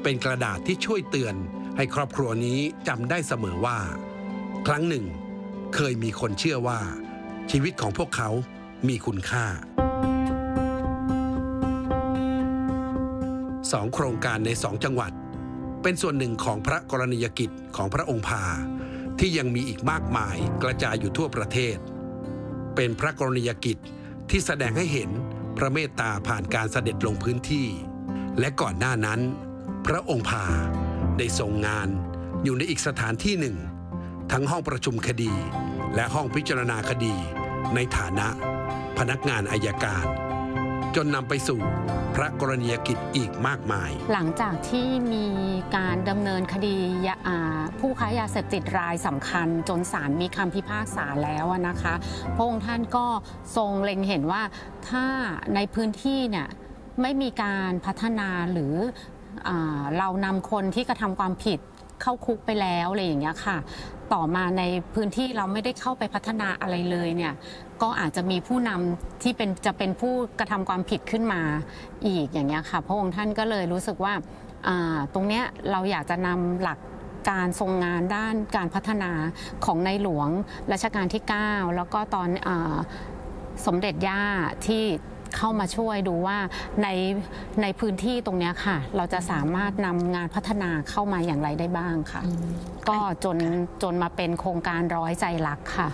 เป็นกระดาษที่ช่วยเตือนให้ครอบครัวนี้จำได้เสมอว่าครั้งหนึ่งเคยมีคนเชื่อว่าชีวิตของพวกเขามีคุณค่า2 โครงการใน2 จังหวัดเป็นส่วนหนึ่งของพระกรณียกิจของพระองค์พาที่ยังมีอีกมากมายกระจายอยู่ทั่วประเทศเป็นพระกรณียกิจที่แสดงให้เห็นพระเมตตาผ่านการเสด็จลงพื้นที่และก่อนหน้านั้นพระองค์พาได้ทรงงานอยู่ในอีกสถานที่หนึ่งทั้งห้องประชุมคดีและห้องพิจารณาคดีในฐานะพนักงานอัยการจนนำไปสู่พระกรณียกิจอีกมากมายหลังจากที่มีการดำเนินคดีผู้ค้ายาเสพติดรายสำคัญจนศาลมีคำพิพากษาแล้วนะคะพระองค์ท่านก็ทรงเล็งเห็นว่าถ้าในพื้นที่เนี่ยไม่มีการพัฒนาหรือเรานำคนที่กระทำความผิดเข้าคุกไปแล้วอะไรอย่างเงี้ยค่ะต่อมาในพื้นที่เราไม่ได้เข้าไปพัฒนาอะไรเลยเนี่ยก็อาจจะมีผู้นำที่จะเป็นผู้กระทำความผิดขึ้นมาอีกอย่างเงี้ยค่ะพระองค์ท่านก็เลยรู้สึกว่าตรงเนี้ยเราอยากจะนำหลักการทรงงานด้านการพัฒนาของในหลวงรัชกาลที่ 9แล้วก็ตอนสมเด็จย่าที่เข้ามาช่วยดูว่าในพื้นที่ตรงนี้ค่ะเราจะสามารถนำงานพัฒนาเข้ามาอย่างไรได้บ้างค่ะก็จนมาเป็นโครงการร้อยใจรักค่ะ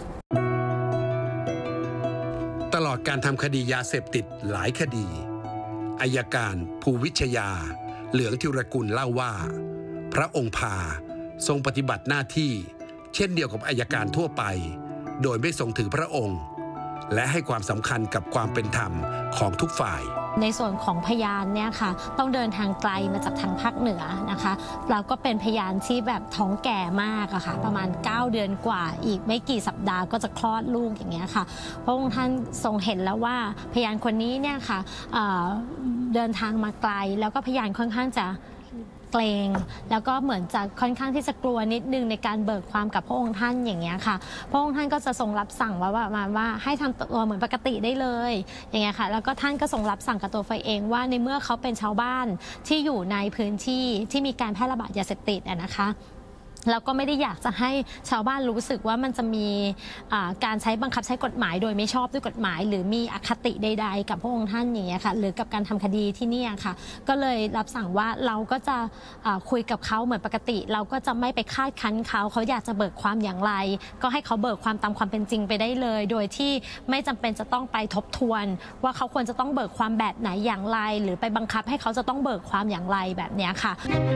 ตลอดการทำคดียาเสพติดหลายคดีอัยการภูวิชยาเหลืองธิรกุลเล่าว่าพระองค์พาทรงปฏิบัติหน้าที่เช่นเดียวกับอัยการทั่วไปโดยไม่ทรงถือพระองค์และให้ความสำคัญกับความเป็นธรรมของทุกฝ่ายในส่วนของพยานเนี่ยค่ะต้องเดินทางไกลมาจากทางภาคเหนือนะคะเราก็เป็นพยานที่แบบท้องแก่มากอะค่ะประมาณ9 เดือนกว่าอีกไม่กี่สัปดาห์ก็จะคลอดลูกอย่างเงี้ยค่ะพระองค์ท่านทรงเห็นแล้วว่าพยานคนนี้เนี่ยค่ะเดินทางมาไกลแล้วก็พยานค่อนข้างจะเกรงแล้วก็เหมือนจะค่อนข้างที่จะกลัวนิดนึงในการเบิกความกับพระองค์ท่านอย่างเงี้ยค่ะพระองค์ท่านก็จะทรงรับสั่งว่าให้ทำตัวเหมือนปกติได้เลยอย่างเงี้ยค่ะแล้วก็ท่านก็ทรงรับสั่งกับตัวไฟเองว่าในเมื่อเขาเป็นชาวบ้านที่อยู่ในพื้นที่ที่มีการแพร่ระบาดยาเสพติดนะคะแล้วก็ไม่ได้อยากจะให้ชาวบ้านรู้สึกว่ามันจะมีการใช้บังคับใช้กฎหมายโดยไม่ชอบด้วยกฎหมายหรือมีอคติใดๆกับพระองค์ท่านอย่างเงี้ยค่ะหรือกับการทำคดีที่นี่ค่ะก็เลยรับสั่งว่าเราก็จะคุยกับเขาเหมือนปกติเราก็จะไม่ไปคาดคั้นเขาอยากจะเบิกความอย่างไรก็ให้เขาเบิกความตามความเป็นจริงไปได้เลยโดยที่ไม่จำเป็นจะต้องไปทบทวนว่าเขาควรจะต้องเบิกความแบบไหนอย่างไรหรือไปบังคับให้เขาจะต้องเบิกความอย่างไรแบบนี้ค่ะ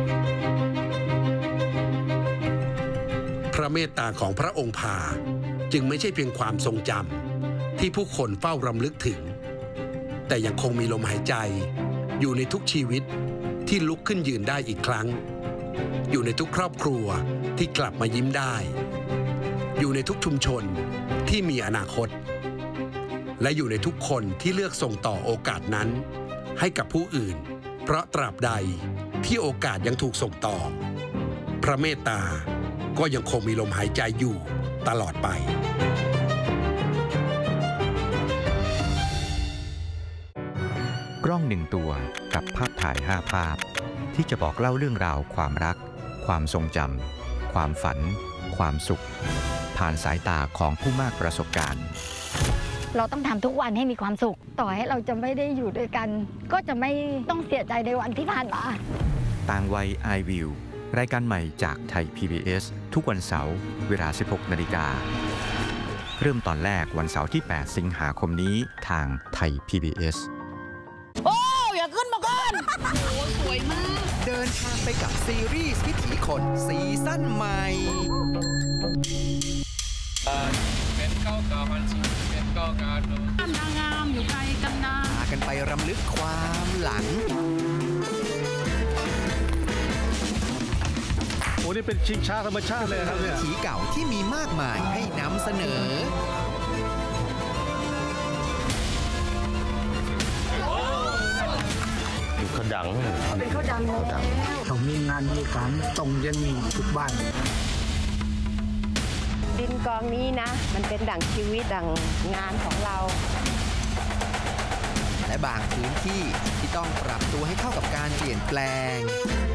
พระเมตตาของพระองค์พาจึงไม่ใช่เพียงความทรงจำที่ผู้คนเฝ้ารำลึกถึงแต่ยังคงมีลมหายใจอยู่ในทุกชีวิตที่ลุกขึ้นยืนได้อีกครั้งอยู่ในทุกครอบครัวที่กลับมายิ้มได้อยู่ในทุกชุมชนที่มีอนาคตและอยู่ในทุกคนที่เลือกส่งต่อโอกาสนั้นให้กับผู้อื่นเพราะตราบใดที่โอกาสยังถูกส่งต่อพระเมตตาก็ยังคงมีลมหายใจอยู่ตลอดไปกล้อง1 ตัวกับภาพถ่าย5 ภาพที่จะบอกเล่าเรื่องราวความรักความทรงจำความฝันความสุขผ่านสายตาของผู้มากประสบการณ์เราต้องทำทุกวันให้มีความสุขต่อให้เราจะไม่ได้อยู่ด้วยกันก็จะไม่ต้องเสียใจในวันที่ผ่านมาต่างวัย I Will รายการใหม่จากไทย PBS ทุกวันเสาร์เวลา 16 นาฬิกาเริ่มตอนแรกวันเสาร์ที่ 8 สิงหาคมนี้ทางไทย PBS โอ้อย่าขึ้นมาก่อนโอ้สวยมากเดินทางไปกับซีรีส์วิถีคนซีซั่นใหม่เป็นเก้ากาพันชีเป็นเก้ากาดูนางงามอยู่ไกลกันนะพากันไปรำลึกความหลังโอ้นี่เป็นชิงช้าธรรมชาติเลยครับเนี่ยวิถีเก่าที่มีมากมายให้นำเสนอข้าวดังเป็นข้าวดังต้องมีงานมีการต้องยังมีทุกบ้านดินกองนี้นะมันเป็นดั่งชีวิตดั่งงานของเราและบางพื้นที่ที่ต้องปรับตัวให้เข้ากับการเปลี่ยนแปลง